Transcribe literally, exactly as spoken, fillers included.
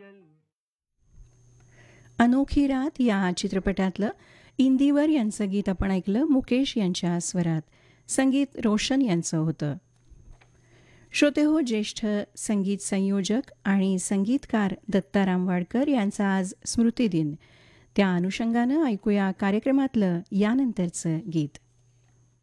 अनोखी रात या चित्रपटातलं इंदिवर यांचं गीत आपण ऐकलं मुकेश यांच्या स्वरात. संगीत रोशन यांचं होतं. श्रोते हो, ज्येष्ठ संगीत संयोजक आणि संगीतकार दत्ताराम वाडकर यांचा आज स्मृतिदिन. त्या अनुषंगानं ऐकूया कार्यक्रमातलं यानंतरचं गीत.